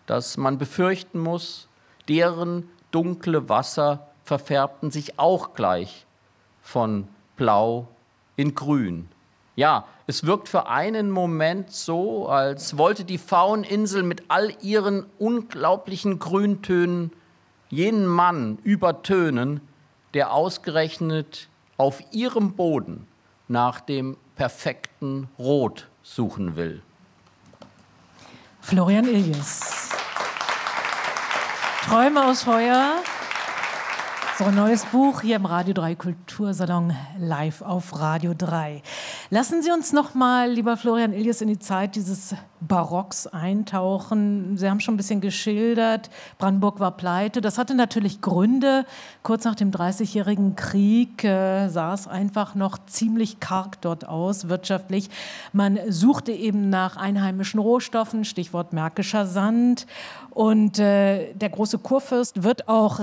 dass man befürchten muss, deren dunkle Wasser verfärbten sich auch gleich von Blau in Grün. Ja, es wirkt für einen Moment so, als wollte die Fauninsel mit all ihren unglaublichen Grüntönen jenen Mann übertönen, der ausgerechnet auf ihrem Boden nach dem perfekten Rot suchen will. Florian Iljes. Träume aus Feuer. So ein neues Buch hier im Radio 3 Kultursalon live auf Radio 3. Lassen Sie uns noch mal, lieber Florian Iljes, in die Zeit dieses Barocks eintauchen. Sie haben schon ein bisschen geschildert, Brandenburg war pleite. Das hatte natürlich Gründe. Kurz nach dem Dreißigjährigen Krieg sah es einfach noch ziemlich karg dort aus, wirtschaftlich. Man suchte eben nach einheimischen Rohstoffen, Stichwort märkischer Sand. Und der große Kurfürst wird auch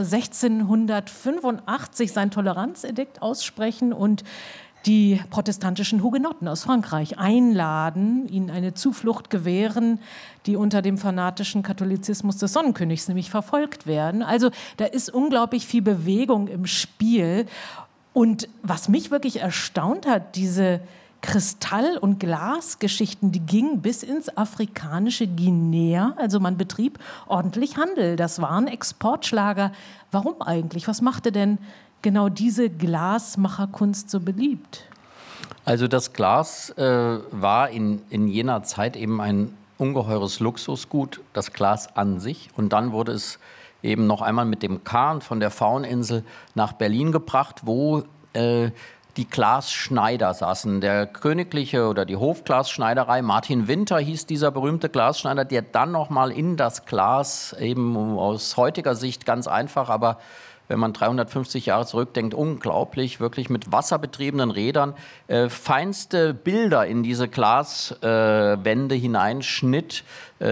1685 sein Toleranzedikt aussprechen und die protestantischen Hugenotten aus Frankreich einladen, ihnen eine Zuflucht gewähren, die unter dem fanatischen Katholizismus des Sonnenkönigs nämlich verfolgt werden. Also da ist unglaublich viel Bewegung im Spiel. Und was mich wirklich erstaunt hat, diese Kristall- und Glasgeschichten, die gingen bis ins afrikanische Guinea. Also man betrieb ordentlich Handel. Das waren Exportschlager. Warum eigentlich? Was machte denn genau diese Glasmacherkunst so beliebt? Also das Glas war in jener Zeit eben ein ungeheures Luxusgut, das Glas an sich. Und dann wurde es eben noch einmal mit dem Kahn von der Fauninsel nach Berlin gebracht, wo die Glasschneider saßen. Der königliche oder die Hofglasschneiderei, Martin Winter hieß dieser berühmte Glasschneider, der dann noch mal in das Glas, eben aus heutiger Sicht ganz einfach, aber wenn man 350 Jahre zurückdenkt, unglaublich, wirklich mit wasserbetriebenen Rädern, feinste Bilder in diese Glaswände hineinschnitt,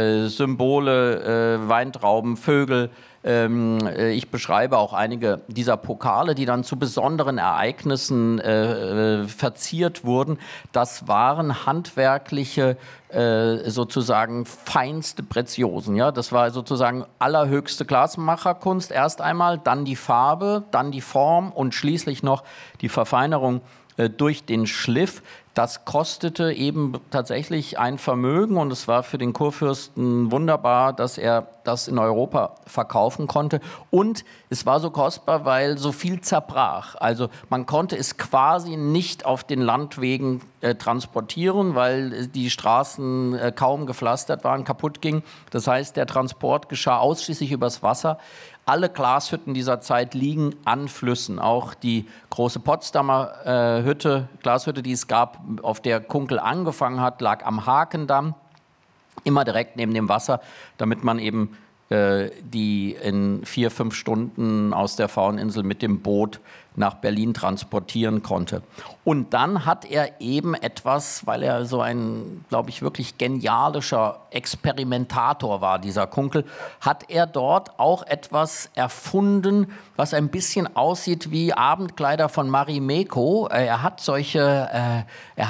Symbole, Weintrauben, Vögel. Ich beschreibe auch einige dieser Pokale, die dann zu besonderen Ereignissen verziert wurden. Das waren handwerkliche, sozusagen feinste Preziosen. Ja? Das war sozusagen allerhöchste Glasmacherkunst erst einmal, dann die Farbe, dann die Form und schließlich noch die Verfeinerung durch den Schliff. Das kostete eben tatsächlich ein Vermögen und es war für den Kurfürsten wunderbar, dass er das in Europa verkaufen konnte. Und es war so kostbar, weil so viel zerbrach. Also man konnte es quasi nicht auf den Landwegen transportieren, weil die Straßen kaum gepflastert waren, kaputt gingen. Das heißt, der Transport geschah ausschließlich übers Wasser. Alle Glashütten dieser Zeit liegen an Flüssen. Auch die große Potsdamer Glashütte, die es gab, auf der Kunkel angefangen hat, lag am Hakendamm, immer direkt neben dem Wasser, damit man eben die in 4-5 Stunden aus der Fauninsel mit dem Boot nach Berlin transportieren konnte. Und dann hat er eben etwas, weil er so ein, glaube ich, wirklich genialischer Experimentator war, dieser Kunkel, hat er dort auch etwas erfunden, was ein bisschen aussieht wie Abendkleider von Marimekko. Er hat solche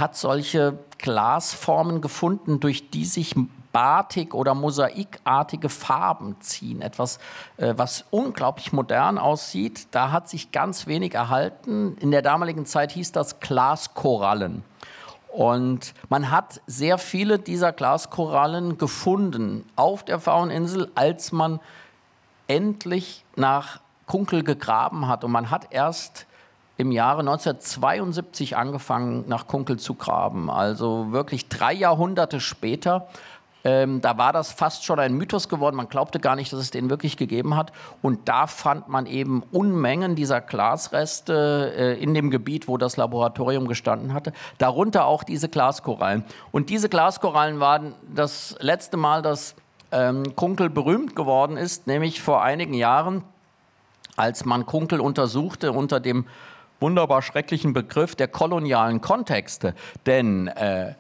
Glasformen gefunden, durch die sich Batik oder mosaikartige Farben ziehen. Etwas, was unglaublich modern aussieht. Da hat sich ganz wenig erhalten. In der damaligen Zeit hieß das Glaskorallen. Und man hat sehr viele dieser Glaskorallen gefunden auf der Fauninsel, als man endlich nach Kunkel gegraben hat. Und man hat erst im Jahre 1972 angefangen, nach Kunkel zu graben. Also wirklich 3 Jahrhunderte später. Da war das fast schon ein Mythos geworden. Man glaubte gar nicht, dass es den wirklich gegeben hat. Und da fand man eben Unmengen dieser Glasreste in dem Gebiet, wo das Laboratorium gestanden hatte. Darunter auch diese Glaskorallen. Und diese Glaskorallen waren das letzte Mal, dass Kunkel berühmt geworden ist, nämlich vor einigen Jahren, als man Kunkel untersuchte unter dem wunderbar schrecklichen Begriff der kolonialen Kontexte. Denn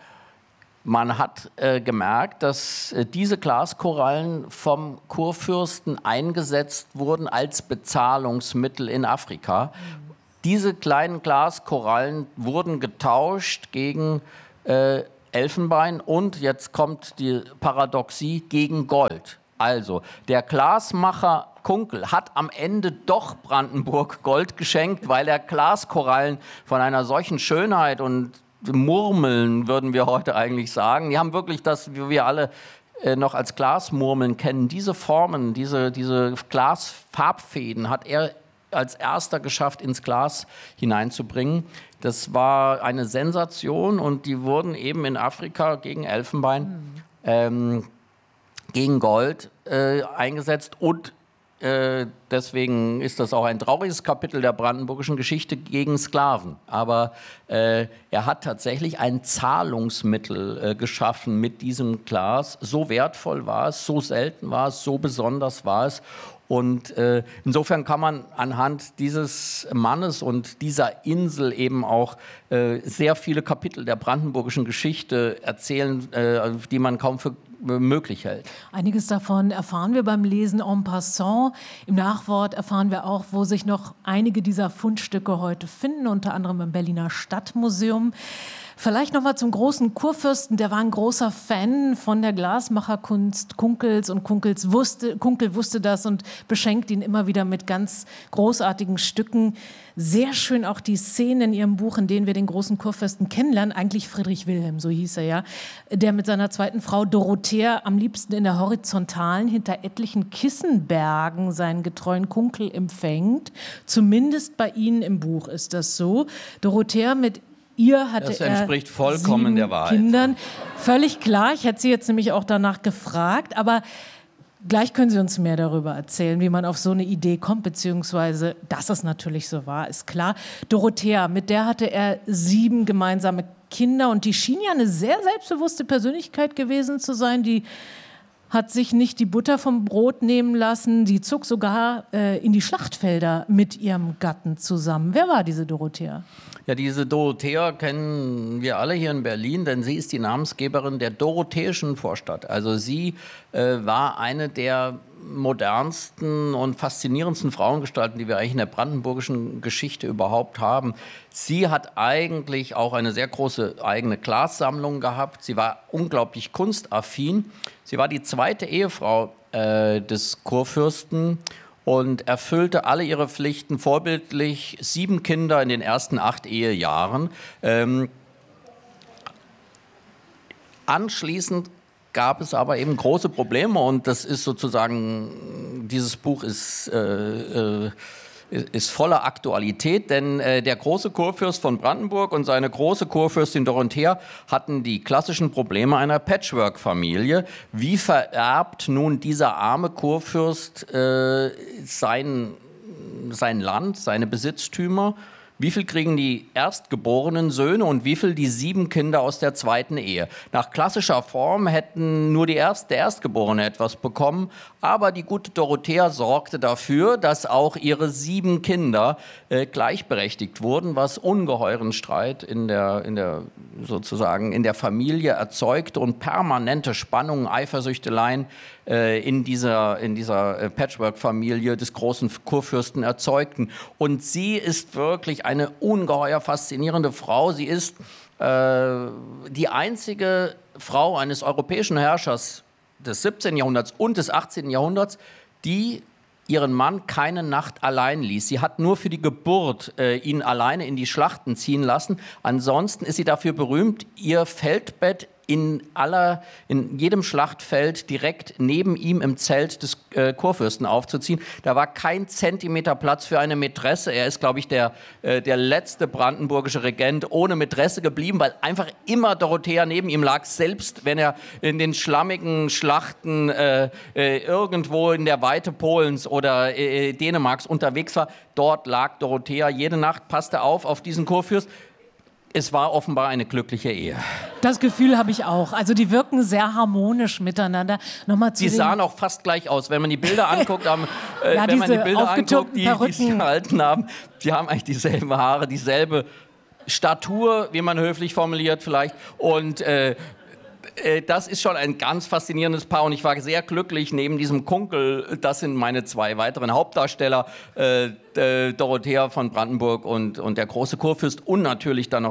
man hat gemerkt, dass diese Glaskorallen vom Kurfürsten eingesetzt wurden als Bezahlungsmittel in Afrika. Diese kleinen Glaskorallen wurden getauscht gegen Elfenbein und, jetzt kommt die Paradoxie, gegen Gold. Also, der Glasmacher Kunkel hat am Ende doch Brandenburg Gold geschenkt, weil er Glaskorallen von einer solchen Schönheit und Murmeln, würden wir heute eigentlich sagen, die haben wirklich das, wie wir alle noch als Glasmurmeln kennen, diese Formen, diese Glasfarbfäden hat er als erster geschafft, ins Glas hineinzubringen. Das war eine Sensation und die wurden eben in Afrika gegen Elfenbein, gegen Gold eingesetzt und deswegen ist das auch ein trauriges Kapitel der brandenburgischen Geschichte gegen Sklaven. Aber er hat tatsächlich ein Zahlungsmittel geschaffen mit diesem Glas. So wertvoll war es, so selten war es, so besonders war es. Und insofern kann man anhand dieses Mannes und dieser Insel eben auch sehr viele Kapitel der brandenburgischen Geschichte erzählen, die man kaum für möglich hält. Einiges davon erfahren wir beim Lesen en passant. Im Nachwort erfahren wir auch, wo sich noch einige dieser Fundstücke heute finden, unter anderem im Berliner Stadtmuseum. Vielleicht noch mal zum großen Kurfürsten, der war ein großer Fan von der Glasmacherkunst Kunkels und Kunkel wusste das und beschenkt ihn immer wieder mit ganz großartigen Stücken. Sehr schön auch die Szene in ihrem Buch, in denen wir den großen Kurfürsten kennenlernen, eigentlich Friedrich Wilhelm, so hieß er ja, der mit seiner zweiten Frau Dorothea am liebsten in der Horizontalen hinter etlichen Kissenbergen seinen getreuen Kunkel empfängt. Zumindest bei Ihnen im Buch ist das so. Dorothea mit ihr hatte das entspricht er vollkommen der Wahrheit. Kindern. Völlig klar, ich hätte Sie jetzt nämlich auch danach gefragt, aber gleich können Sie uns mehr darüber erzählen, wie man auf so eine Idee kommt, beziehungsweise, dass es natürlich so war, ist klar. Dorothea, mit der hatte er 7 gemeinsame Kinder und die schien ja eine sehr selbstbewusste Persönlichkeit gewesen zu sein, die hat sich nicht die Butter vom Brot nehmen lassen, die zog sogar in die Schlachtfelder mit ihrem Gatten zusammen. Wer war diese Dorothea? Ja, diese Dorothea kennen wir alle hier in Berlin, denn sie ist die Namensgeberin der Dorotheischen Vorstadt. Also sie war eine der modernsten und faszinierendsten Frauengestalten, die wir eigentlich in der brandenburgischen Geschichte überhaupt haben. Sie hat eigentlich auch eine sehr große eigene Glassammlung gehabt. Sie war unglaublich kunstaffin. Sie war die zweite Ehefrau des Kurfürsten und erfüllte alle ihre Pflichten vorbildlich. 7 Kinder in den ersten 8 Ehejahren. Anschließend gab es aber eben große Probleme und das ist sozusagen, dieses Buch ist voller Aktualität, denn der große Kurfürst von Brandenburg und seine große Kurfürstin Dorothea hatten die klassischen Probleme einer Patchwork-Familie. Wie vererbt nun dieser arme Kurfürst sein Land, seine Besitztümer? Wie viel kriegen die erstgeborenen Söhne und wie viel die 7 Kinder aus der zweiten Ehe? Nach klassischer Form hätten nur der Erstgeborene etwas bekommen, aber die gute Dorothea sorgte dafür, dass auch ihre 7 Kinder gleichberechtigt wurden, was ungeheuren Streit in der Familie erzeugte und permanente Spannungen, Eifersüchteleien in dieser Patchwork-Familie des großen Kurfürsten erzeugten. Und sie ist wirklich eine ungeheuer faszinierende Frau. Sie ist die einzige Frau eines europäischen Herrschers des 17. Jahrhunderts und des 18. Jahrhunderts, die ihren Mann keine Nacht allein ließ. Sie hat nur für die Geburt ihn alleine in die Schlachten ziehen lassen. Ansonsten ist sie dafür berühmt, ihr Feldbett in jedem Schlachtfeld direkt neben ihm im Zelt des Kurfürsten aufzuziehen. Da war kein Zentimeter Platz für eine Mätresse. Er ist, glaube ich, der letzte brandenburgische Regent ohne Mätresse geblieben, weil einfach immer Dorothea neben ihm lag, selbst wenn er in den schlammigen Schlachten irgendwo in der Weite Polens oder Dänemarks unterwegs war. Dort lag Dorothea jede Nacht, passte auf diesen Kurfürst. Es war offenbar eine glückliche Ehe. Das Gefühl habe ich auch. Also die wirken sehr harmonisch miteinander. Die sahen auch fast gleich aus. Wenn man die Bilder anguckt, die sie gehalten haben, die haben eigentlich dieselben Haare, dieselbe Statur, wie man höflich formuliert vielleicht. Und das ist schon ein ganz faszinierendes Paar und ich war sehr glücklich neben diesem Kunkel. Das sind meine 2 weiteren Hauptdarsteller, Dorothea von Brandenburg und der große Kurfürst und natürlich dann noch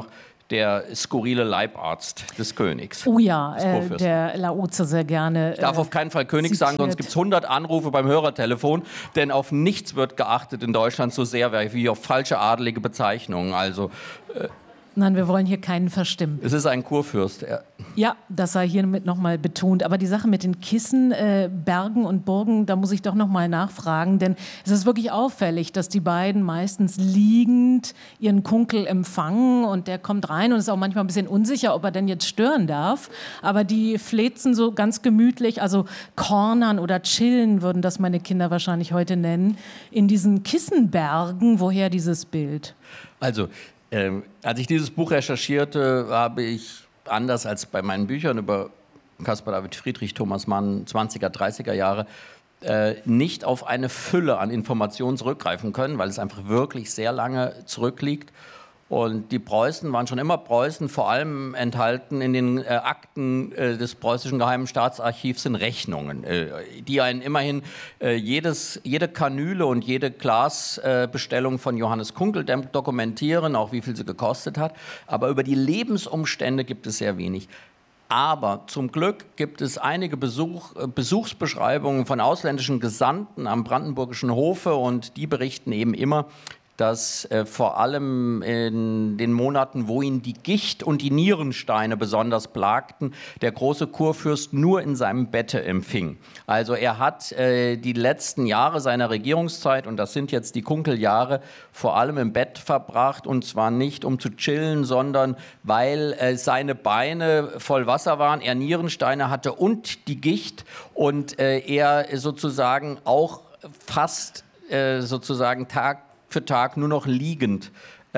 der skurrile Leibarzt des Königs. Oh ja, der Laozi sehr gerne. Ich darf auf keinen Fall König sagen, sonst gibt es 100 Anrufe beim Hörertelefon, denn auf nichts wird geachtet in Deutschland so sehr wie auf falsche adelige Bezeichnungen. Also, nein, wir wollen hier keinen verstimmen. es ist ein Kurfürst. Ja, das sei hiermit nochmal betont. Aber die Sache mit den Kissen, Bergen und Burgen, da muss ich doch nochmal nachfragen. Denn es ist wirklich auffällig, dass die beiden meistens liegend ihren Kunkel empfangen. Und der kommt rein und ist auch manchmal ein bisschen unsicher, ob er denn jetzt stören darf. Aber die flezen so ganz gemütlich, also cornern oder chillen, würden das meine Kinder wahrscheinlich heute nennen, in diesen Kissenbergen. Woher dieses Bild? Also, als ich dieses Buch recherchierte, habe ich, anders als bei meinen Büchern über Caspar David Friedrich, Thomas Mann, 20er, 30er Jahre, nicht auf eine Fülle an Informationen zurückgreifen können, weil es einfach wirklich sehr lange zurückliegt. Und die Preußen waren schon immer Preußen, vor allem enthalten in den Akten des preußischen Geheimen Staatsarchivs sind Rechnungen, die einen immerhin jede Kanüle und jede Glasbestellung von Johannes Kunkel dokumentieren, auch wie viel sie gekostet hat. Aber über die Lebensumstände gibt es sehr wenig. Aber zum Glück gibt es einige Besuchsbeschreibungen von ausländischen Gesandten am brandenburgischen Hofe und die berichten eben immer, dass vor allem in den Monaten, wo ihn die Gicht und die Nierensteine besonders plagten, der große Kurfürst nur in seinem Bette empfing. Also er hat die letzten Jahre seiner Regierungszeit, und das sind jetzt die Kunkeljahre, vor allem im Bett verbracht, und zwar nicht um zu chillen, sondern weil seine Beine voll Wasser waren, er Nierensteine hatte und die Gicht und er sozusagen auch fast sozusagen Tag für Tag nur noch liegend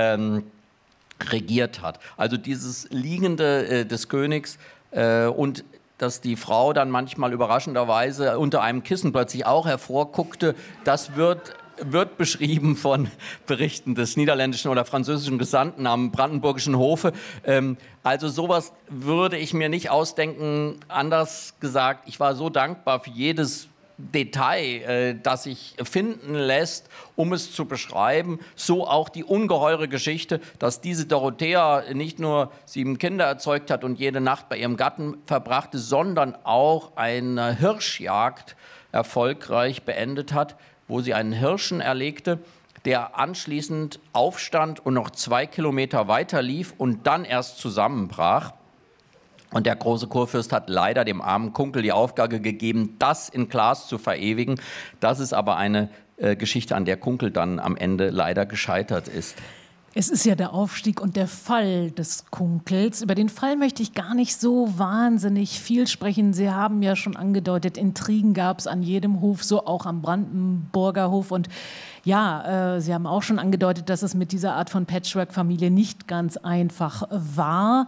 regiert hat. Also dieses Liegende des Königs und dass die Frau dann manchmal überraschenderweise unter einem Kissen plötzlich auch hervorguckte, das wird beschrieben von Berichten des niederländischen oder französischen Gesandten am brandenburgischen Hofe. Also sowas würde ich mir nicht ausdenken. Anders gesagt, ich war so dankbar für jedes Detail, das sich finden lässt, um es zu beschreiben. So auch die ungeheure Geschichte, dass diese Dorothea nicht nur 7 Kinder erzeugt hat und jede Nacht bei ihrem Gatten verbrachte, sondern auch eine Hirschjagd erfolgreich beendet hat, wo sie einen Hirschen erlegte, der anschließend aufstand und noch 2 Kilometer weiter lief und dann erst zusammenbrach. Und der große Kurfürst hat leider dem armen Kunkel die Aufgabe gegeben, das in Glas zu verewigen. Das ist aber eine Geschichte, an der Kunkel dann am Ende leider gescheitert ist. Es ist ja der Aufstieg und der Fall des Kunkels. Über den Fall möchte ich gar nicht so wahnsinnig viel sprechen. Sie haben ja schon angedeutet, Intrigen gab es an jedem Hof, so auch am Brandenburger Hof. Und ja, Sie haben auch schon angedeutet, dass es mit dieser Art von Patchwork-Familie nicht ganz einfach war.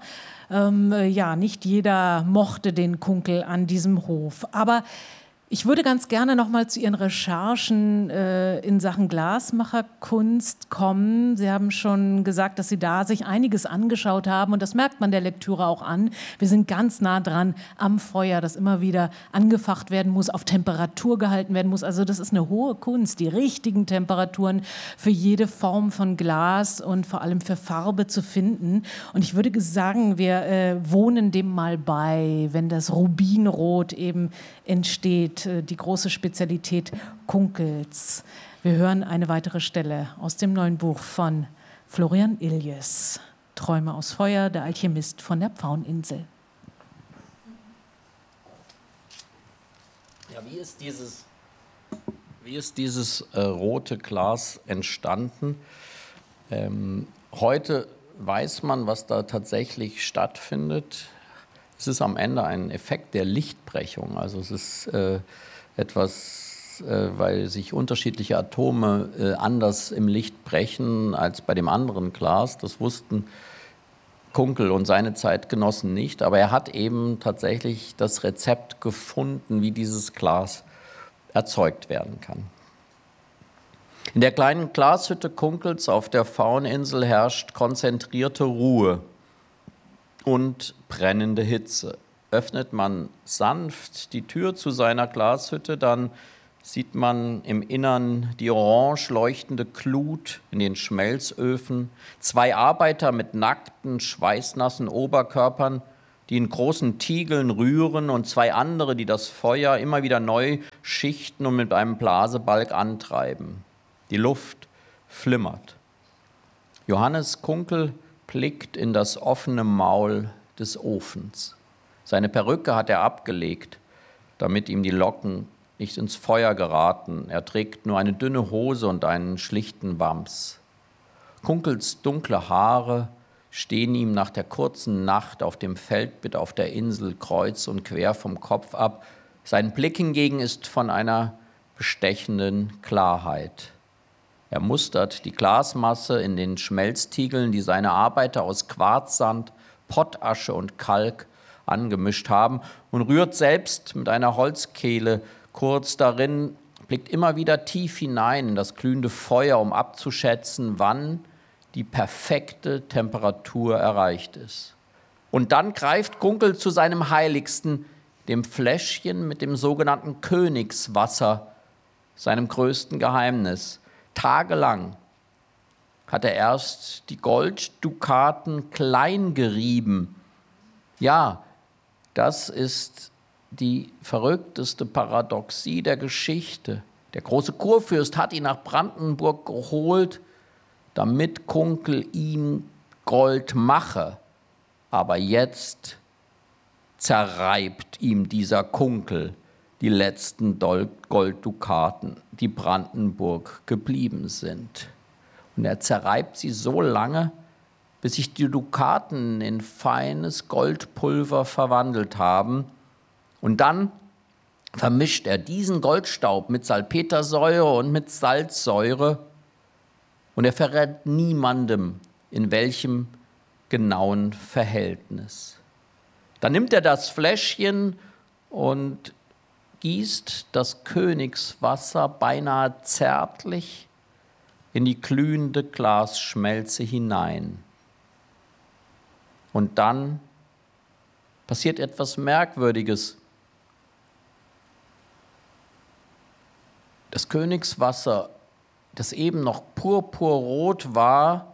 Ja, nicht jeder mochte den Kunkel an diesem Hof. Aber ich würde ganz gerne noch mal zu Ihren Recherchen in Sachen Glasmacherkunst kommen. Sie haben schon gesagt, dass Sie da sich einiges angeschaut haben und das merkt man der Lektüre auch an. Wir sind ganz nah dran am Feuer, das immer wieder angefacht werden muss, auf Temperatur gehalten werden muss. Also das ist eine hohe Kunst, die richtigen Temperaturen für jede Form von Glas und vor allem für Farbe zu finden. Und ich würde sagen, wir wohnen dem mal bei, wenn das Rubinrot eben entsteht. Die große Spezialität Kunkels. Wir hören eine weitere Stelle aus dem neuen Buch von Florian Illies. Träume aus Feuer, der Alchemist von der Pfaueninsel. Ja, wie ist dieses rote Glas entstanden? Heute weiß man, was da tatsächlich stattfindet. Es ist am Ende ein Effekt der Lichtbrechung. Also es ist etwas, weil sich unterschiedliche Atome anders im Licht brechen als bei dem anderen Glas. Das wussten Kunkel und seine Zeitgenossen nicht. Aber er hat eben tatsächlich das Rezept gefunden, wie dieses Glas erzeugt werden kann. In der kleinen Glashütte Kunkels auf der Pfaueninsel herrscht konzentrierte Ruhe und brennende Hitze. Öffnet man sanft die Tür zu seiner Glashütte, dann sieht man im Innern die orange leuchtende Glut in den Schmelzöfen, 2 Arbeiter mit nackten, schweißnassen Oberkörpern, die in großen Tiegeln rühren, und 2 andere, die das Feuer immer wieder neu schichten und mit einem Blasebalg antreiben. Die Luft flimmert. Johannes Kunkel blickt in das offene Maul des Ofens. Seine Perücke hat er abgelegt, damit ihm die Locken nicht ins Feuer geraten. Er trägt nur eine dünne Hose und einen schlichten Wams. Kunkels dunkle Haare stehen ihm nach der kurzen Nacht auf dem Feldbett auf der Insel kreuz und quer vom Kopf ab. Sein Blick hingegen ist von einer bestechenden Klarheit. Er mustert die Glasmasse in den Schmelztiegeln, die seine Arbeiter aus Quarzsand, Pottasche und Kalk angemischt haben, und rührt selbst mit einer Holzkehle kurz darin, blickt immer wieder tief hinein in das glühende Feuer, um abzuschätzen, wann die perfekte Temperatur erreicht ist. Und dann greift Kunkel zu seinem Heiligsten, dem Fläschchen mit dem sogenannten Königswasser, seinem größten Geheimnis. Tagelang hat er erst die Golddukaten klein gerieben. Ja, das ist die verrückteste Paradoxie der Geschichte. Der große Kurfürst hat ihn nach Brandenburg geholt, damit Kunkel ihm Gold mache. Aber jetzt zerreibt ihm dieser Kunkel die letzten Golddukaten, die Brandenburg geblieben sind. Und er zerreibt sie so lange, bis sich die Dukaten in feines Goldpulver verwandelt haben. Und dann vermischt er diesen Goldstaub mit Salpetersäure und mit Salzsäure, und er verrät niemandem, in welchem genauen Verhältnis. Dann nimmt er das Fläschchen und gießt das Königswasser beinahe zärtlich in die glühende Glasschmelze hinein. Und dann passiert etwas Merkwürdiges. Das Königswasser, das eben noch purpurrot war,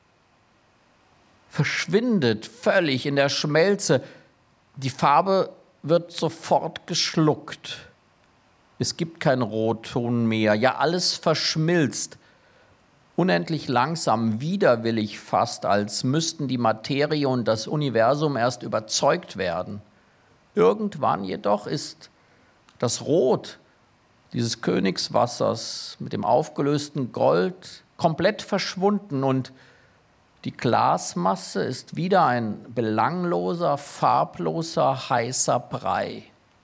verschwindet völlig in der Schmelze. Die Farbe wird sofort geschluckt. Es gibt keinen Rotton mehr. Ja, alles verschmilzt. Unendlich langsam, widerwillig fast, als müssten die Materie und das Universum erst überzeugt werden. Irgendwann jedoch ist das Rot dieses Königswassers mit dem aufgelösten Gold komplett verschwunden, und die Glasmasse ist wieder ein belangloser, farbloser, heißer Brei.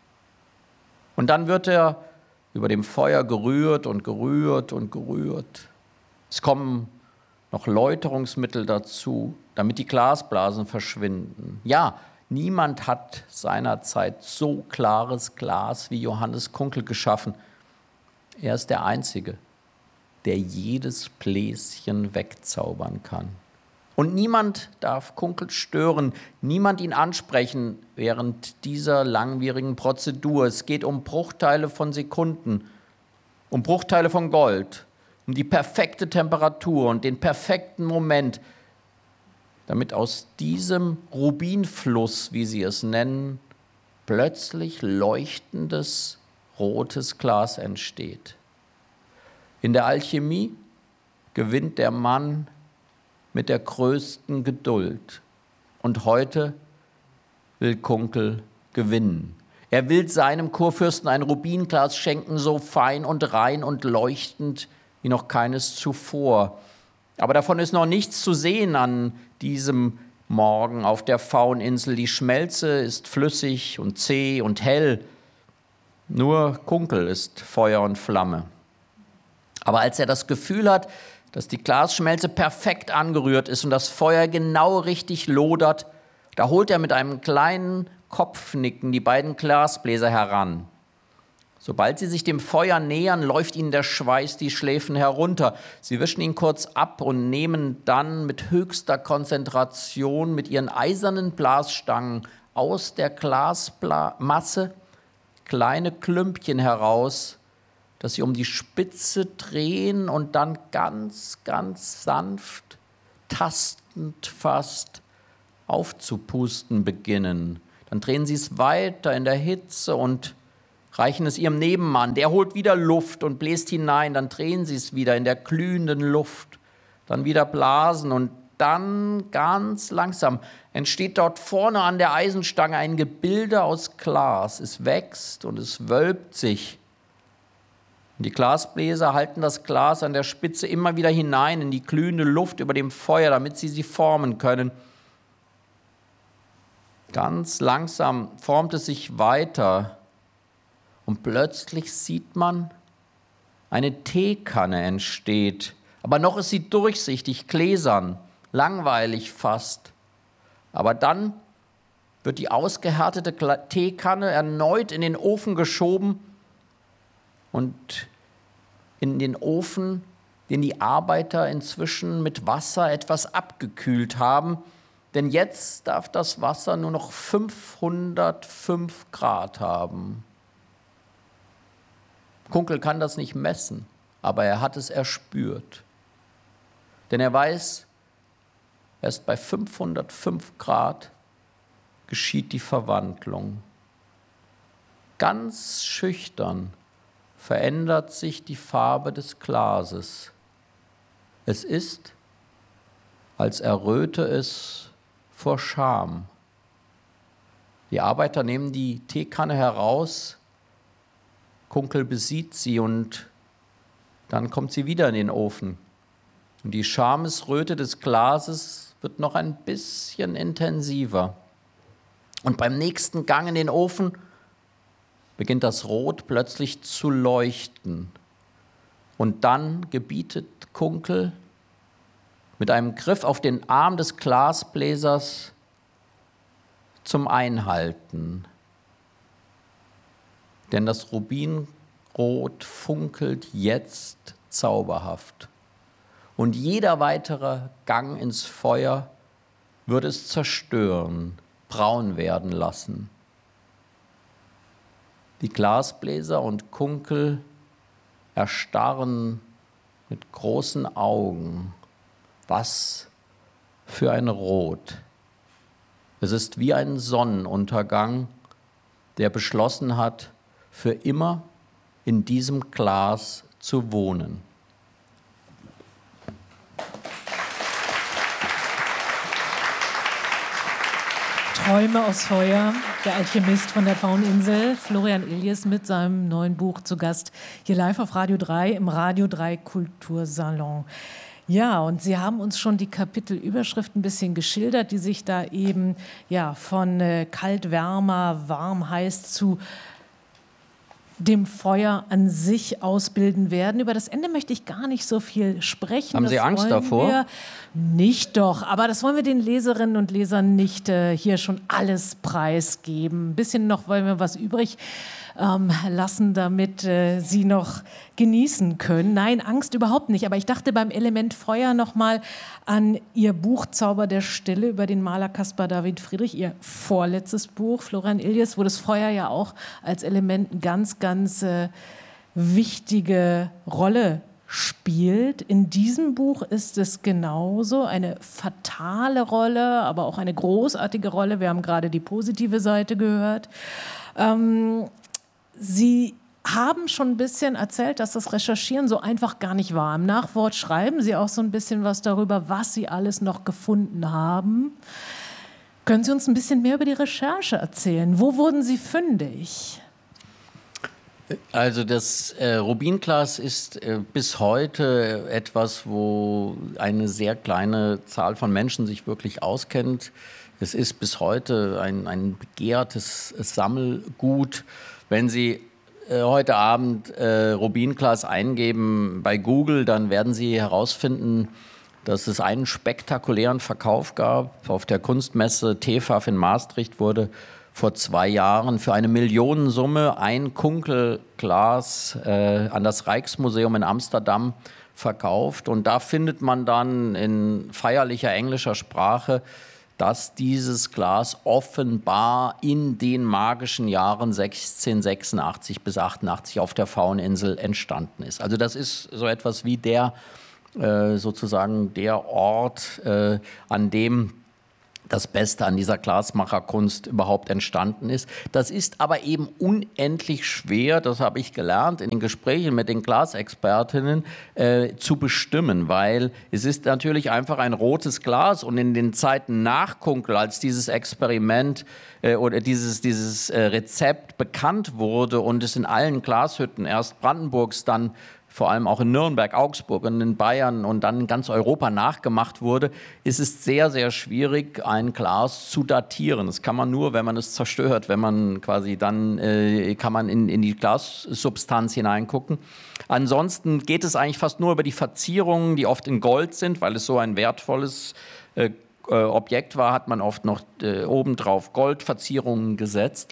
Und dann wird er über dem Feuer gerührt und gerührt und gerührt. Es kommen noch Läuterungsmittel dazu, damit die Glasblasen verschwinden. Ja, niemand hat seinerzeit so klares Glas wie Johannes Kunkel geschaffen. Er ist der Einzige, der jedes Bläschen wegzaubern kann. Und niemand darf Kunkel stören, niemand ihn ansprechen während dieser langwierigen Prozedur. Es geht um Bruchteile von Sekunden, um Bruchteile von Gold, um die perfekte Temperatur und den perfekten Moment, damit aus diesem Rubinfluss, wie sie es nennen, plötzlich leuchtendes, rotes Glas entsteht. In der Alchemie gewinnt der Mann mit der größten Geduld. Und heute will Kunkel gewinnen. Er will seinem Kurfürsten ein Rubinglas schenken, so fein und rein und leuchtend wie noch keines zuvor. Aber davon ist noch nichts zu sehen an diesem Morgen auf der Fauninsel. Die Schmelze ist flüssig und zäh und hell. Nur Kunkel ist Feuer und Flamme. Aber als er das Gefühl hat, dass die Glasschmelze perfekt angerührt ist und das Feuer genau richtig lodert, da holt er mit einem kleinen Kopfnicken die beiden Glasbläser heran. Sobald sie sich dem Feuer nähern, läuft ihnen der Schweiß die Schläfen herunter. Sie wischen ihn kurz ab und nehmen dann mit höchster Konzentration mit ihren eisernen Blasstangen aus der Glasmasse kleine Klümpchen heraus, dass sie um die Spitze drehen und dann ganz, ganz sanft, tastend fast aufzupusten beginnen. Dann drehen sie es weiter in der Hitze und reichen es ihrem Nebenmann. Der holt wieder Luft und bläst hinein. Dann drehen sie es wieder in der glühenden Luft. Dann wieder blasen und dann ganz langsam entsteht dort vorne an der Eisenstange ein Gebilde aus Glas. Es wächst und es wölbt sich. Und die Glasbläser halten das Glas an der Spitze immer wieder hinein in die glühende Luft über dem Feuer, damit sie formen können. Ganz langsam formt es sich weiter und plötzlich sieht man, eine Teekanne entsteht. Aber noch ist sie durchsichtig, gläsern, langweilig fast. Aber dann wird die ausgehärtete Teekanne erneut in den Ofen geschoben und in den Ofen, den die Arbeiter inzwischen mit Wasser etwas abgekühlt haben. Denn jetzt darf das Wasser nur noch 505 Grad haben. Kunkel kann das nicht messen, aber er hat es erspürt. Denn er weiß, erst bei 505 Grad geschieht die Verwandlung. Ganz schüchtern verändert sich die Farbe des Glases. Es ist, als erröte es vor Scham. Die Arbeiter nehmen die Teekanne heraus, Kunkel besieht sie und dann kommt sie wieder in den Ofen. Und die Schamesröte des Glases wird noch ein bisschen intensiver. Und beim nächsten Gang in den Ofen beginnt das Rot plötzlich zu leuchten. Und dann gebietet Kunkel mit einem Griff auf den Arm des Glasbläsers zum Einhalten. Denn das Rubinrot funkelt jetzt zauberhaft. Und jeder weitere Gang ins Feuer wird es zerstören, braun werden lassen. Die Glasbläser und Kunkel erstarren mit großen Augen. Was für ein Rot. Es ist wie ein Sonnenuntergang, der beschlossen hat, für immer in diesem Glas zu wohnen. Träume aus Feuer, der Alchemist von der Fauninsel, Florian Illies mit seinem neuen Buch zu Gast, hier live auf Radio 3 im Radio 3 Kultursalon. Ja, und Sie haben uns schon die Kapitelüberschrift ein bisschen geschildert, die sich da eben von kalt, wärmer, warm, heiß zu dem Feuer an sich ausbilden werden. Über das Ende möchte ich gar nicht so viel sprechen. Haben Sie Angst davor? Nicht doch, aber das wollen wir den Leserinnen und Lesern nicht hier schon alles preisgeben. Ein bisschen noch wollen wir was übrig lassen, damit Sie noch genießen können. Nein, Angst überhaupt nicht. Aber ich dachte beim Element Feuer noch mal an Ihr Buch Zauber der Stille über den Maler Caspar David Friedrich, Ihr vorletztes Buch, Florian Illies, wo das Feuer ja auch als Element eine ganz, ganz wichtige Rolle spielt. In diesem Buch ist es genauso eine fatale Rolle, aber auch eine großartige Rolle. Wir haben gerade die positive Seite gehört. Sie haben schon ein bisschen erzählt, dass das Recherchieren so einfach gar nicht war. Im Nachwort schreiben Sie auch so ein bisschen was darüber, was Sie alles noch gefunden haben. Können Sie uns ein bisschen mehr über die Recherche erzählen? Wo wurden Sie fündig? Also das Rubinglas ist bis heute etwas, wo eine sehr kleine Zahl von Menschen sich wirklich auskennt. Es ist bis heute ein begehrtes Sammelgut. Wenn Sie heute Abend Rubinglas eingeben bei Google, dann werden Sie herausfinden, dass es einen spektakulären Verkauf gab. Auf der Kunstmesse TEFAF in Maastricht wurde vor 2 Jahren für eine Millionensumme ein Kunkelglas an das Rijksmuseum in Amsterdam verkauft. Und da findet man dann in feierlicher englischer Sprache dass dieses Glas offenbar in den magischen Jahren 1686 bis 88 auf der Fauninsel entstanden ist. Also das ist so etwas wie sozusagen der Ort, an dem das Beste an dieser Glasmacherkunst überhaupt entstanden ist. Das ist aber eben unendlich schwer, das habe ich gelernt in den Gesprächen mit den Glasexpertinnen, zu bestimmen, weil es ist natürlich einfach ein rotes Glas und in den Zeiten nach Kunkel, als dieses Experiment oder dieses Rezept bekannt wurde und es in allen Glashütten, erst Brandenburgs, dann vor allem auch in Nürnberg, Augsburg und in Bayern und dann in ganz Europa nachgemacht wurde, ist es sehr, sehr schwierig, ein Glas zu datieren. Das kann man nur, wenn man es zerstört, wenn man quasi dann, kann man in die Glassubstanz hineingucken. Ansonsten geht es eigentlich fast nur über die Verzierungen, die oft in Gold sind, weil es so ein wertvolles Objekt war, hat man oft noch obendrauf Goldverzierungen gesetzt.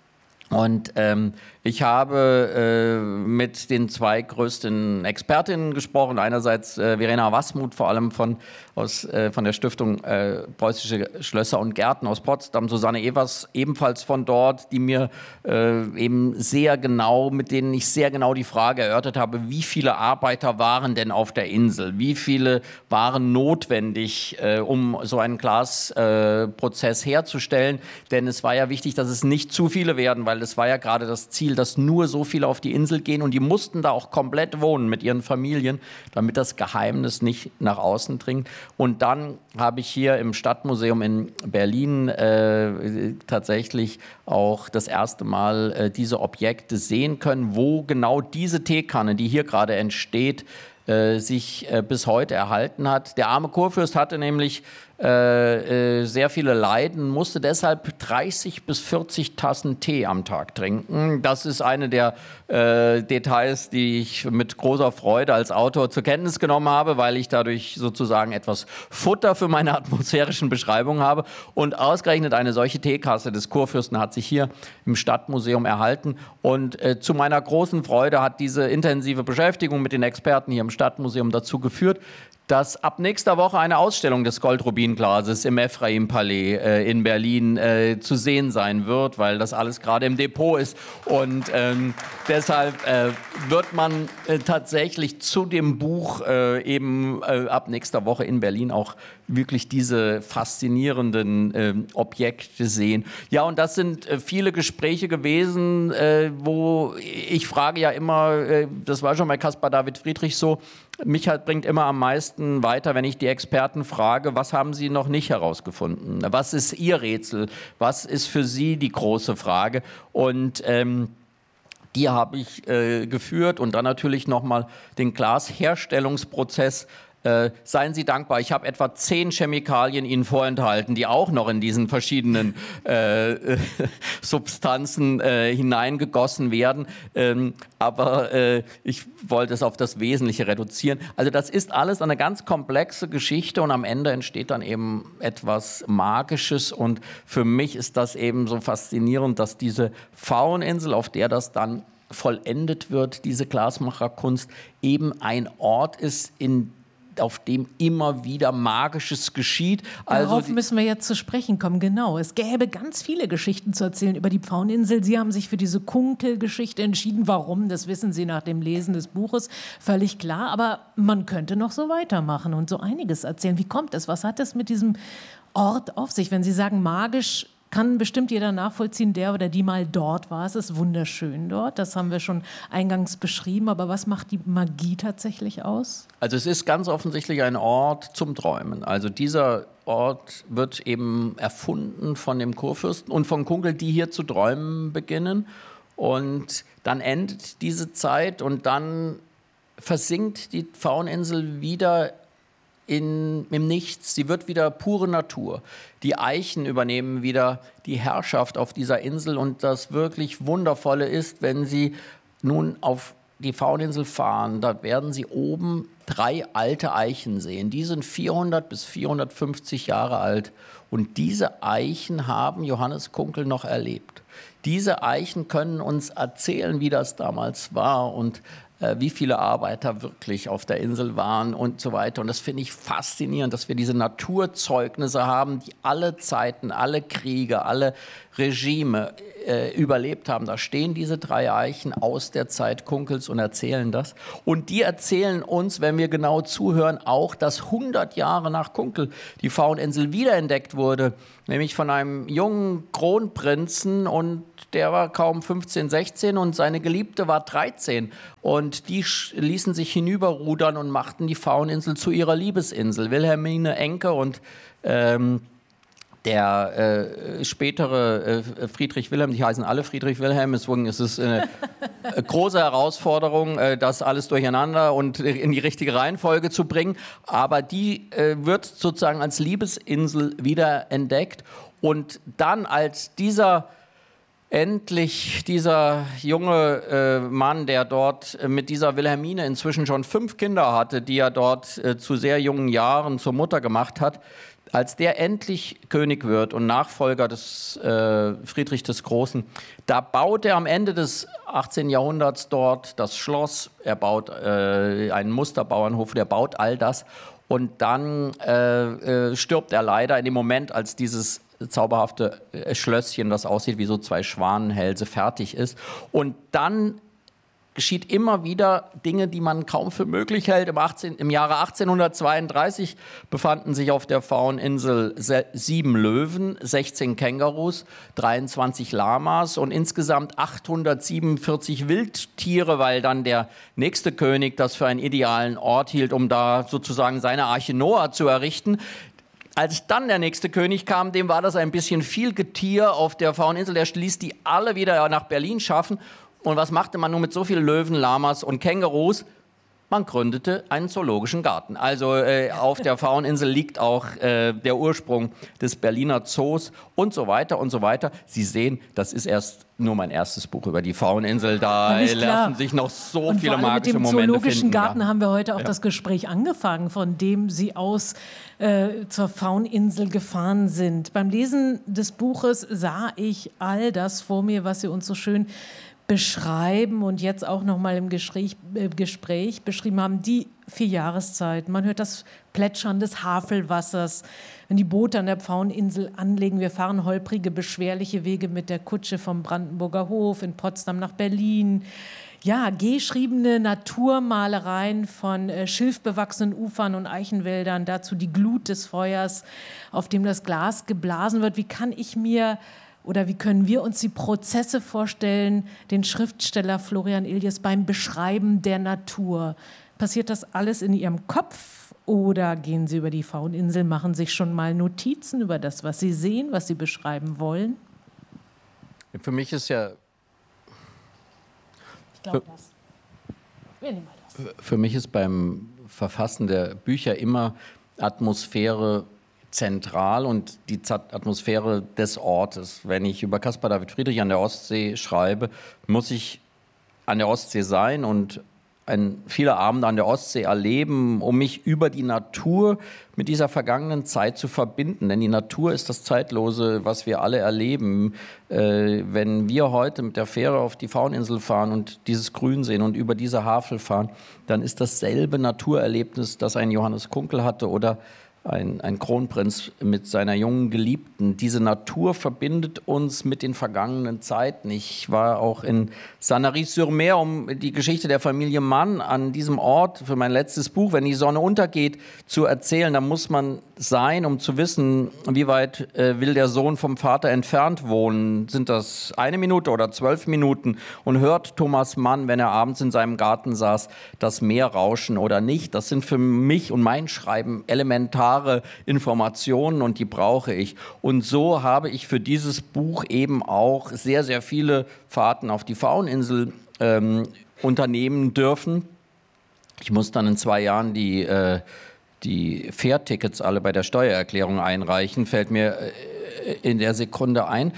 Und ich habe mit den zwei größten Expertinnen gesprochen. Einerseits Verena Wasmuth, vor allem von der Stiftung Preußische Schlösser und Gärten aus Potsdam, Susanne Evers, ebenfalls von dort, die mir eben mit denen ich sehr genau die Frage erörtert habe, wie viele Arbeiter waren denn auf der Insel? Wie viele waren notwendig, um so einen Glasprozess herzustellen? Denn es war ja wichtig, dass es nicht zu viele werden, weil es war ja gerade das Ziel, dass nur so viele auf die Insel gehen und die mussten da auch komplett wohnen mit ihren Familien, damit das Geheimnis nicht nach außen dringt. Und dann habe ich hier im Stadtmuseum in Berlin tatsächlich auch das erste Mal diese Objekte sehen können, wo genau diese Teekanne, die hier gerade entsteht, sich bis heute erhalten hat. Der arme Kurfürst hatte nämlich sehr viele Leiden, musste deshalb 30 bis 40 Tassen Tee am Tag trinken. Das ist eine der Details, die ich mit großer Freude als Autor zur Kenntnis genommen habe, weil ich dadurch sozusagen etwas Futter für meine atmosphärischen Beschreibungen habe. Und ausgerechnet eine solche Teekasse des Kurfürsten hat sich hier im Stadtmuseum erhalten. Und zu meiner großen Freude hat diese intensive Beschäftigung mit den Experten hier im Stadtmuseum dazu geführt, dass ab nächster Woche eine Ausstellung des Goldrubinglases im Ephraim-Palais in Berlin zu sehen sein wird, weil das alles gerade im Depot ist. Und deshalb wird man tatsächlich zu dem Buch ab nächster Woche in Berlin auch wirklich diese faszinierenden Objekte sehen. Ja, und das sind viele Gespräche gewesen, wo ich frage ja immer, das war schon bei Caspar David Friedrich so, mich bringt immer am meisten weiter, wenn ich die Experten frage, was haben sie noch nicht herausgefunden? Was ist ihr Rätsel? Was ist für sie die große Frage? Und die habe ich geführt und dann natürlich nochmal den Glasherstellungsprozess. Seien Sie dankbar, ich habe etwa 10 Chemikalien Ihnen vorenthalten, die auch noch in diesen verschiedenen Substanzen hineingegossen werden. Aber ich wollte es auf das Wesentliche reduzieren. Also das ist alles eine ganz komplexe Geschichte und am Ende entsteht dann eben etwas Magisches. Und für mich ist das eben so faszinierend, dass diese Fauninsel, auf der das dann vollendet wird, diese Glasmacherkunst, eben ein Ort ist, auf dem immer wieder Magisches geschieht. Darauf müssen wir jetzt zu sprechen kommen, genau. Es gäbe ganz viele Geschichten zu erzählen über die Pfaueninsel. Sie haben sich für diese Kunkel-Geschichte entschieden. Warum? Das wissen Sie nach dem Lesen des Buches. Völlig klar. Aber man könnte noch so weitermachen und so einiges erzählen. Wie kommt es? Was hat es mit diesem Ort auf sich? Wenn Sie sagen magisch, kann bestimmt jeder nachvollziehen, der oder die mal dort war. Es ist wunderschön dort, das haben wir schon eingangs beschrieben. Aber was macht die Magie tatsächlich aus? Also es ist ganz offensichtlich ein Ort zum Träumen. Also dieser Ort wird eben erfunden von dem Kurfürsten und von Kunkel, die hier zu träumen beginnen. Und dann endet diese Zeit und dann versinkt die Fauninsel wieder im Nichts. Sie wird wieder pure Natur. Die Eichen übernehmen wieder die Herrschaft auf dieser Insel. Und das wirklich Wundervolle ist, wenn Sie nun auf die Fauninsel fahren, da werden Sie oben 3 alte Eichen sehen. Die sind 400 bis 450 Jahre alt. Und diese Eichen haben Johannes Kunkel noch erlebt. Diese Eichen können uns erzählen, wie das damals war. Und wie viele Arbeiter wirklich auf der Insel waren und so weiter. Und das finde ich faszinierend, dass wir diese Naturzeugnisse haben, die alle Zeiten, alle Kriege, alle Regime überlebt haben. Da stehen diese 3 Eichen aus der Zeit Kunkels und erzählen das. Und die erzählen uns, wenn wir genau zuhören, auch, dass 100 Jahre nach Kunkel die Fauninsel wiederentdeckt wurde, nämlich von einem jungen Kronprinzen, und der war kaum 15, 16 und seine Geliebte war 13. Und die ließen sich hinüberrudern und machten die Fauninsel zu ihrer Liebesinsel. Wilhelmine Enke und der spätere Friedrich Wilhelm, die heißen alle Friedrich Wilhelm, deswegen ist es eine große Herausforderung, das alles durcheinander und in die richtige Reihenfolge zu bringen. Aber die wird sozusagen als Liebesinsel wiederentdeckt. Und dann, als dieser junge Mann, der dort mit dieser Wilhelmine inzwischen schon 5 Kinder hatte, die er dort zu sehr jungen Jahren zur Mutter gemacht hat, als der endlich König wird und Nachfolger des Friedrich des Großen, da baut er am Ende des 18. Jahrhunderts dort das Schloss, er baut einen Musterbauernhof, der baut all das, und dann stirbt er leider in dem Moment, als dieses zauberhafte Schlösschen, das aussieht wie so 2 Schwanenhälse, fertig ist. Und dann geschieht immer wieder Dinge, die man kaum für möglich hält. Im Jahre 1832 befanden sich auf der Fauninsel 7 Löwen, 16 Kängurus, 23 Lamas und insgesamt 847 Wildtiere, weil dann der nächste König das für einen idealen Ort hielt, um da sozusagen seine Arche Noah zu errichten. Als dann der nächste König kam, dem war das ein bisschen viel Getier auf der Fauninsel. Der ließ die alle wieder nach Berlin schaffen. Und was machte man nun mit so vielen Löwen, Lamas und Kängurus? Man gründete einen zoologischen Garten. Also auf der Fauninsel liegt auch der Ursprung des Berliner Zoos und so weiter und so weiter. Sie sehen, das ist erst nur mein erstes Buch über die Fauninsel. Da lassen sich noch so viele magische Momente finden. Mit dem zoologischen Garten haben wir heute auch das Gespräch angefangen, von dem Sie aus zur Fauninsel gefahren sind. Beim Lesen des Buches sah ich all das vor mir, was Sie uns so schön beschreiben und jetzt auch noch mal im Gespräch beschrieben haben, die 4 Jahreszeiten. Man hört das Plätschern des Havelwassers, wenn die Boote an der Fauninsel anlegen. Wir fahren holprige, beschwerliche Wege mit der Kutsche vom Brandenburger Hof in Potsdam nach Berlin. Ja, geschriebene Naturmalereien von schilfbewachsenen Ufern und Eichenwäldern, dazu die Glut des Feuers, auf dem das Glas geblasen wird. Wie können wir uns die Prozesse vorstellen, den Schriftsteller Florian Illies beim Beschreiben der Natur? Passiert das alles in Ihrem Kopf oder gehen Sie über die Fauninsel, machen sich schon mal Notizen über das, was Sie sehen, was Sie beschreiben wollen? Für mich ist ja... Ich glaube das. Wir nehmen mal das. Für mich ist beim Verfassen der Bücher immer Atmosphäre zentral und die Atmosphäre des Ortes. Wenn ich über Caspar David Friedrich an der Ostsee schreibe, muss ich an der Ostsee sein und viele Abende an der Ostsee erleben, um mich über die Natur mit dieser vergangenen Zeit zu verbinden. Denn die Natur ist das Zeitlose, was wir alle erleben. Wenn wir heute mit der Fähre auf die Fauninsel fahren und dieses Grün sehen und über diese Havel fahren, dann ist dasselbe Naturerlebnis, das ein Johannes Kunkel hatte oder ein Kronprinz mit seiner jungen Geliebten. Diese Natur verbindet uns mit den vergangenen Zeiten. Ich war auch in Sanary-sur-Mer, um die Geschichte der Familie Mann an diesem Ort für mein letztes Buch, wenn die Sonne untergeht, zu erzählen. Da muss man sein, um zu wissen, wie weit will der Sohn vom Vater entfernt wohnen. Sind das 1 Minute oder 12 Minuten? Und hört Thomas Mann, wenn er abends in seinem Garten saß, das Meer rauschen oder nicht? Das sind für mich und mein Schreiben elementar Informationen und die brauche ich. Und so habe ich für dieses Buch eben auch sehr, sehr viele Fahrten auf die Fauninsel unternehmen dürfen. Ich muss dann in 2 Jahren die Fährtickets alle bei der Steuererklärung einreichen, fällt mir in der Sekunde ein.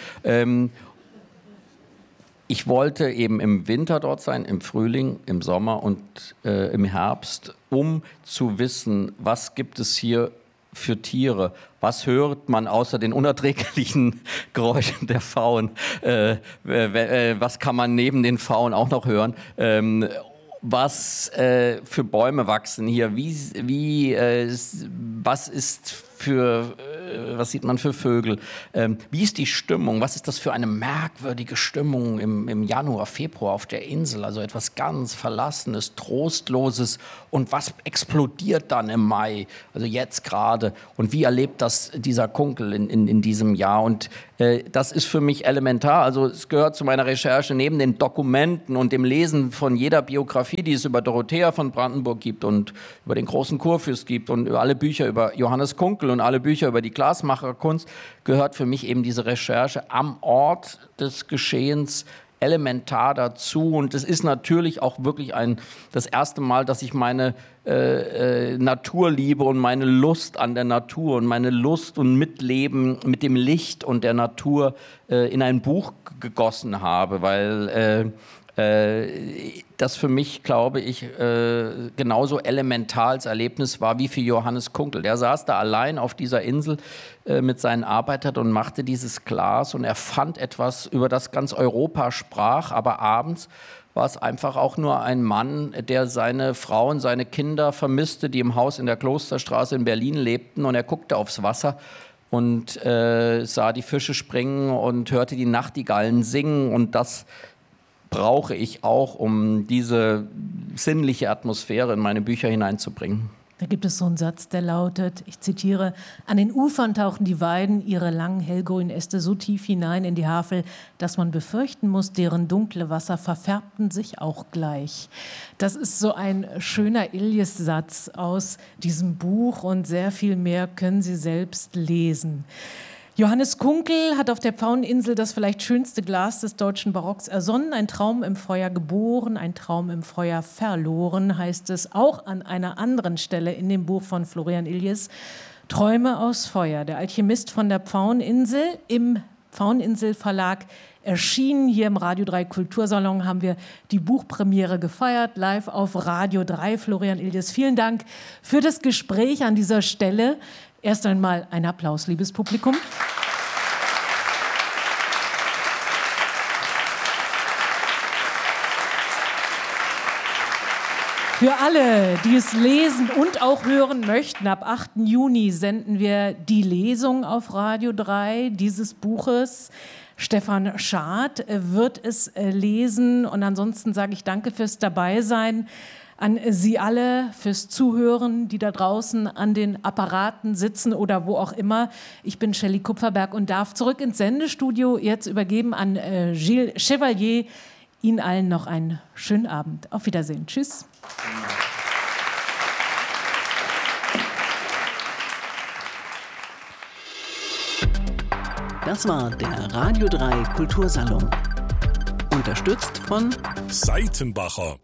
Ich wollte eben im Winter dort sein, im Frühling, im Sommer und im Herbst, um zu wissen, was gibt es hier für Tiere, was hört man außer den unerträglichen Geräuschen der Faun, was kann man neben den Faun auch noch hören, was für Bäume wachsen hier, was sieht man für Vögel, wie ist die Stimmung, was ist das für eine merkwürdige Stimmung im Januar, Februar auf der Insel, also etwas ganz Verlassenes, Trostloses, und was explodiert dann im Mai, also jetzt gerade, und wie erlebt das dieser Kunkel in diesem Jahr, und das ist für mich elementar, also es gehört zu meiner Recherche neben den Dokumenten und dem Lesen von jeder Biografie, die es über Dorothea von Brandenburg gibt und über den großen Kurfürst gibt und über alle Bücher über Johannes Kunkel und alle Bücher über die Glasmacherkunst, gehört für mich eben diese Recherche am Ort des Geschehens elementar dazu. Und es ist natürlich auch wirklich das erste Mal, dass ich meine Naturliebe und meine Lust an der Natur und meine Lust und Mitleben mit dem Licht und der Natur in ein Buch gegossen habe, weil das für mich, glaube ich, genauso elementar als Erlebnis war wie für Johannes Kunkel. Der saß da allein auf dieser Insel mit seinen Arbeitern und machte dieses Glas, und er fand etwas, über das ganz Europa sprach, aber abends war es einfach auch nur ein Mann, der seine Frau und seine Kinder vermisste, die im Haus in der Klosterstraße in Berlin lebten, und er guckte aufs Wasser und sah die Fische springen und hörte die Nachtigallen singen, und das brauche ich auch, um diese sinnliche Atmosphäre in meine Bücher hineinzubringen. Da gibt es so einen Satz, der lautet, ich zitiere: An den Ufern tauchen die Weiden ihre langen hellgrünen Äste so tief hinein in die Havel, dass man befürchten muss, deren dunkle Wasser verfärbten sich auch gleich. Das ist so ein schöner Iljes-Satz aus diesem Buch, und sehr viel mehr können Sie selbst lesen. Johannes Kunkel hat auf der Pfaueninsel das vielleicht schönste Glas des deutschen Barocks ersonnen. Ein Traum im Feuer geboren, ein Traum im Feuer verloren, heißt es auch an einer anderen Stelle in dem Buch von Florian Iljes. Träume aus Feuer, der Alchemist von der Pfaueninsel, im Pfaueninsel Verlag erschienen. Hier im Radio 3 Kultursalon haben wir die Buchpremiere gefeiert, live auf Radio 3. Florian Iljes, vielen Dank für das Gespräch an dieser Stelle. Erst einmal ein Applaus, liebes Publikum. Für alle, die es lesen und auch hören möchten, ab 8. Juni senden wir die Lesung auf Radio 3 dieses Buches. Stefan Schad wird es lesen, und ansonsten sage ich danke fürs Dabeisein. An Sie alle fürs Zuhören, die da draußen an den Apparaten sitzen oder wo auch immer. Ich bin Shelley Kupferberg und darf zurück ins Sendestudio jetzt übergeben an Gilles Chevalier. Ihnen allen noch einen schönen Abend. Auf Wiedersehen. Tschüss. Das war der Radio 3 Kultursalon. Unterstützt von Seitenbacher.